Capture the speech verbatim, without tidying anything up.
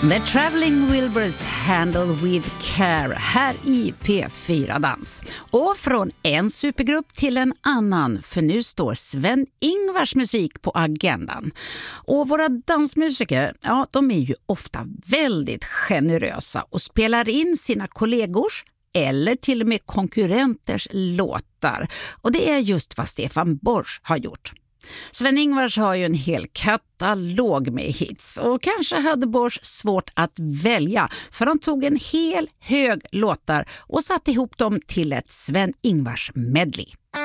The Traveling Wilburys Handle with Care här i P fyra Dans. Och från en supergrupp till en annan, för nu står Sven-Ingvars musik på agendan. Och våra dansmusiker, ja, de är ju ofta väldigt generösa och spelar in sina kollegors eller till och med konkurrenters låtar. Och det är just vad Stefan Borsch har gjort. Sven-Ingvars har ju en hel katalog med hits och kanske hade Borsch svårt att välja, för han tog en hel hög låtar och satte ihop dem till ett Sven-Ingvars medley.